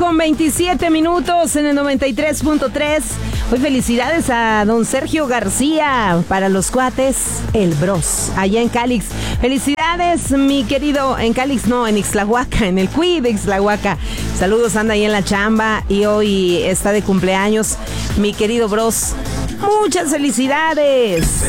con 27 minutos en el 93.3. Hoy felicidades a don Sergio García, para los cuates, el Bros, allá en Calix. Felicidades, mi querido, en Calix no, en Ixtlahuaca, en el Cui de Ixtlahuaca. Saludos, anda ahí en la chamba y hoy está de cumpleaños mi querido Bros. Muchas felicidades.